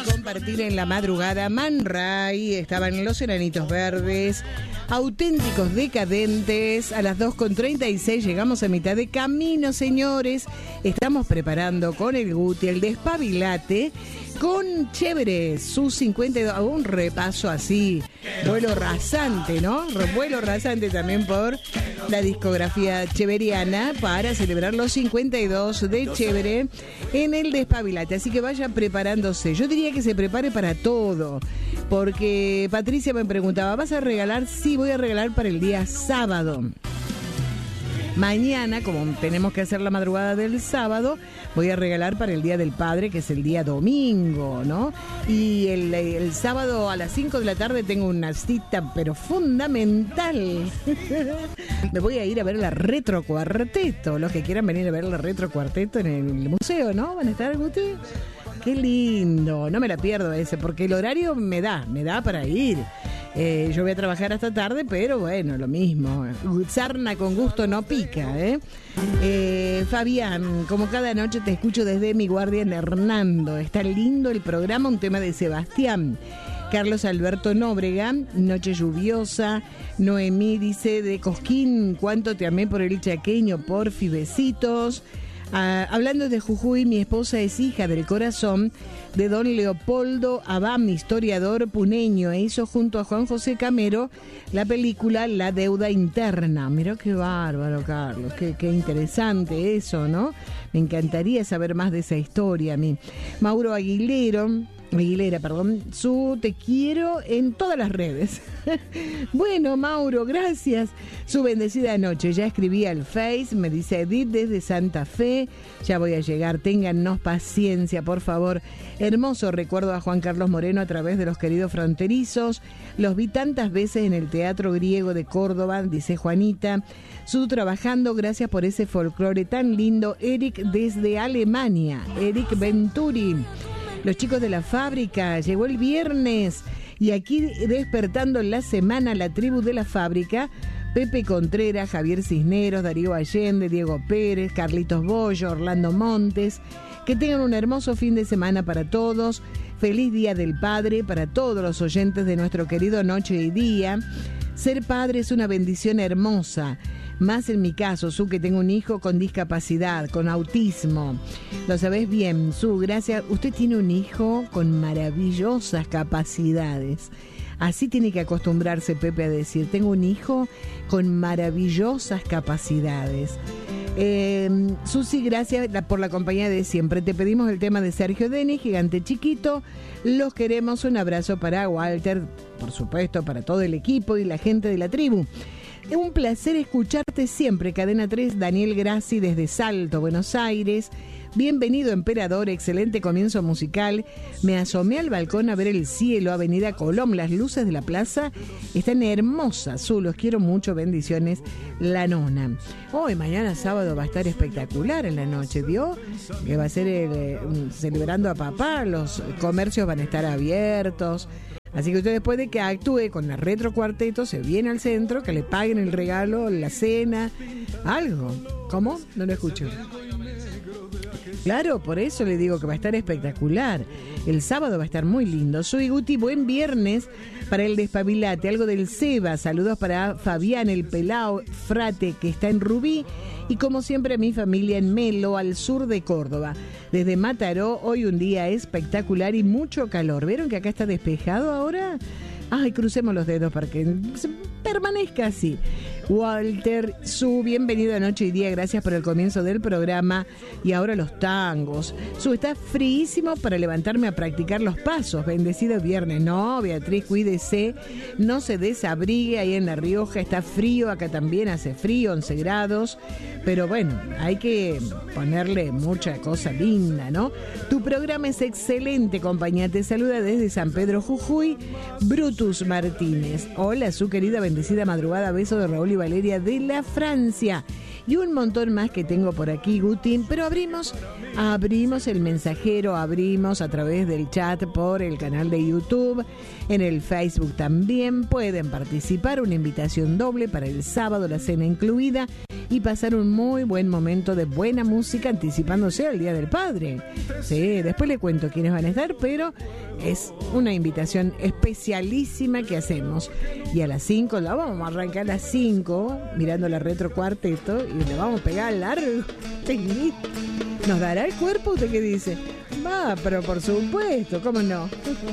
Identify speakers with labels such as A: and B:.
A: compartir en la madrugada. Man Ray, estaban Los Enanitos Verdes, Auténticos Decadentes. A las 2:36 llegamos a mitad de camino, señores. Estamos preparando con el Guti el despabilate con Chévere, sus 52, un repaso así, vuelo rasante, ¿no? Vuelo rasante también por la discografía cheveriana para celebrar los 52 de Chévere en el despabilate. Así que vayan preparándose. Yo diría que se prepare para todo, porque Patricia me preguntaba, ¿vas a regalar? Sí, voy a regalar para el día sábado. Mañana, como tenemos que hacer la madrugada del sábado, voy a regalar para el Día del Padre, que es el día domingo, ¿no? Y el sábado a las 5 de la tarde tengo una cita, pero fundamental. Me voy a ir a ver la Retro Cuarteto. Los que quieran venir a ver la Retro Cuarteto en el museo, ¿no? ¿Van a estar, Guti? Qué lindo, no me la pierdo ese, porque el horario me da para ir. Yo voy a trabajar hasta tarde, pero bueno, lo mismo. Sarna con gusto no pica, ¿eh? Fabián, como cada noche te escucho desde mi guardia en Hernando. Está lindo el programa, un tema de Sebastián. Carlos Alberto Nóbrega, noche lluviosa. Noemí dice de Cosquín, cuánto te amé por el chaqueño, porfi, besitos. Hablando de Jujuy, mi esposa es hija del corazón de don Leopoldo Abam, historiador puneño, e hizo junto a Juan José Camero la película La Deuda Interna. Mirá qué bárbaro, Carlos, qué interesante eso, ¿no? Me encantaría saber más de esa historia a mí. Mauro Aguilera, su te quiero en todas las redes. Bueno, Mauro, gracias. Su bendecida noche. Ya escribí al Face, me dice Edith desde Santa Fe. Ya voy a llegar, téngannos paciencia, por favor. Hermoso recuerdo a Juan Carlos Moreno a través de Los Queridos Fronterizos. Los vi tantas veces en el Teatro Griego de Córdoba, dice Juanita. Su trabajando, gracias por ese folclore tan lindo. Eric desde Alemania, Eric Venturi. Los chicos de la fábrica, llegó el viernes y aquí despertando la semana la tribu de la fábrica, Pepe Contreras, Javier Cisneros, Darío Allende, Diego Pérez, Carlitos Bollo, Orlando Montes. Que tengan un hermoso fin de semana para todos. Feliz Día del Padre para todos los oyentes de nuestro querido Noche y Día. Ser padre es una bendición hermosa. Más en mi caso, Su, que tengo un hijo con discapacidad, con autismo. Lo sabés bien, Su, gracias. Usted tiene un hijo con maravillosas capacidades. Así tiene que acostumbrarse Pepe a decir, tengo un hijo con maravillosas capacidades. Susi, gracias por la compañía de siempre. Te pedimos el tema de Sergio Denis, Gigante Chiquito. Los queremos. Un abrazo para Walter, por supuesto, para todo el equipo y la gente de la tribu. Es un placer escucharte siempre, Cadena 3, Daniel Grassi desde Salto, Buenos Aires. Bienvenido, Emperador, excelente comienzo musical. Me asomé al balcón a ver el cielo, Avenida Colón, las luces de la plaza están hermosas. Los quiero mucho, bendiciones, la nona. Hoy, mañana sábado, va a estar espectacular en la noche, ¿vio? Que va a ser celebrando a papá, los comercios van a estar abiertos. Así que usted, después de que actúe con la Retro Cuarteto, se viene al centro, que le paguen el regalo, la cena, algo. ¿Cómo? No lo escucho. Claro, por eso le digo que va a estar espectacular. El sábado va a estar muy lindo. Soy Guti, buen viernes para el despabilate. Algo del Seba. Saludos para Fabián, el pelao Frate, que está en Rubí. Y como siempre, mi familia en Melo, al sur de Córdoba. Desde Mataró, hoy un día espectacular y mucho calor. ¿Vieron que acá está despejado ahora? Ay, crucemos los dedos para que permanezca así. Walter, Su, bienvenido a Noche y Día, gracias por el comienzo del programa. Y ahora los tangos. Su, está fríísimo para levantarme a practicar los pasos. Bendecido viernes. No, Beatriz, cuídese, no se desabrigue. Ahí en La Rioja está frío, acá también hace frío, 11 grados. Pero bueno, hay que ponerle mucha cosa linda, ¿no? Tu programa es excelente, compañía. Te saluda desde San Pedro, Jujuy, Brutus Martínez. Hola, Su, querida bendecida madrugada. Beso de Raúl y Valeria de la Francia. Y un montón más que tengo por aquí, Guti. Pero abrimos el mensajero, abrimos a través del chat por el canal de YouTube, en el Facebook también. Pueden participar, una invitación doble para el sábado, la cena incluida, y pasar un muy buen momento de buena música anticipándose al Día del Padre. Sí, después le cuento quiénes van a estar, pero es una invitación especialísima que hacemos. Y a las 5, la vamos a arrancar a las 5, mirando la Retro Cuarteto, y le vamos a pegar largo. ¿Nos dará el cuerpo? ¿Usted qué dice? Va, pero por supuesto, ¿cómo no?